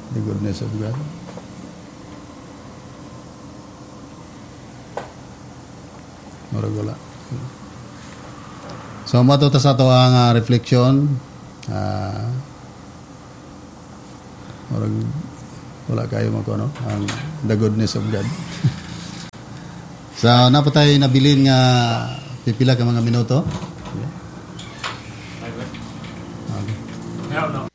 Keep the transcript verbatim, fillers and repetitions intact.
The goodness of God. Murag wala. So mato ta sa ato ang uh, reflection. Ah uh, murag wala kayo mako no ang the goodness of God. So na pa tayo nabilin nga pipila ka mga minuto. Okay. No, no.